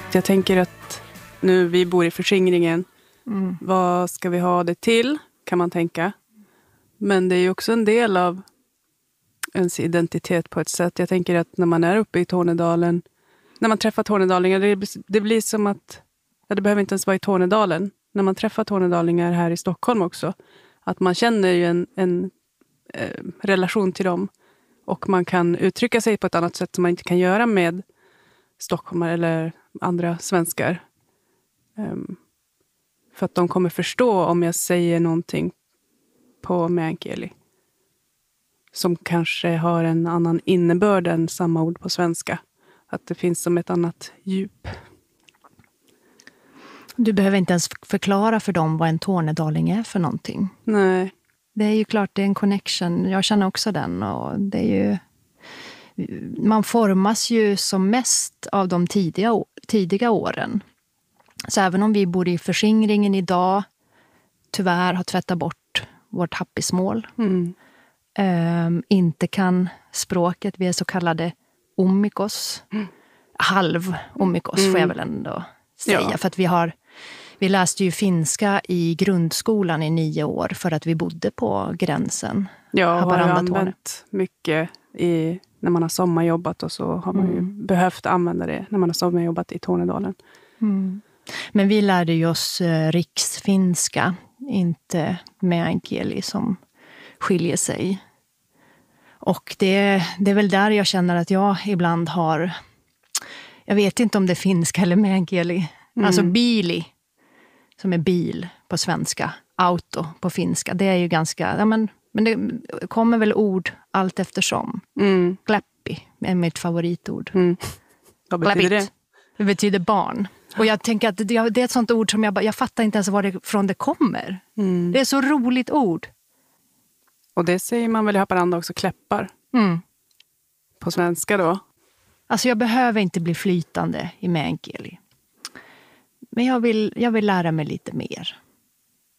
Jag tänker att nu vi bor i förskingringen. Vad ska vi ha det till, kan man tänka. Men det är ju också en del av ens identitet på ett sätt. Jag tänker att när man är uppe i Tornedalen, när man träffar tornedalingar, det blir som att, det behöver inte ens vara i Tornedalen. När man träffar tornedalingar här i Stockholm också, att man känner ju en relation till dem. Och man kan uttrycka sig på ett annat sätt som man inte kan göra med stockholmare eller andra svenskar. För att de kommer förstå om jag säger någonting på meänkieli som kanske har en annan innebörd än samma ord på svenska. Att det finns som ett annat djup. Du behöver inte ens förklara för dem vad en tornedaling är för någonting. Nej. Det är ju klart, det är en connection. Jag känner också den. Och det är ju, man formas ju som mest av de tidiga åren. Så även om vi bor i förskingringen idag, tyvärr har tvättat bort vårt happismål. Inte kan språket. Vi är så kallade omikos. Halv-omikos får jag väl ändå säga. Ja. För att vi läste ju finska i grundskolan i 9 år för att vi bodde på gränsen. Ja, har jag använt mycket när man har sommarjobbat, och så har man ju behövt använda det när man har sommarjobbat i Tornedalen. Men vi lärde ju oss riksfinska, inte meänkieli som skiljer sig. Och det är väl där jag känner att jag ibland har, jag vet inte om det är finska eller meänkieli. Alltså bili, som är bil på svenska, auto på finska. Det är ju ganska, men det kommer väl ord allt eftersom. Kläppi är mitt favoritord. Vad betyder det? Det betyder barn. Och jag tänker att det är ett sånt ord som jag fattar inte ens varifrån det kommer. Det är så roligt ord. Och det säger man väl i Haparanda också, kläppar. På svenska då. Alltså jag behöver inte bli flytande i meänkieli. Men jag vill lära mig lite mer.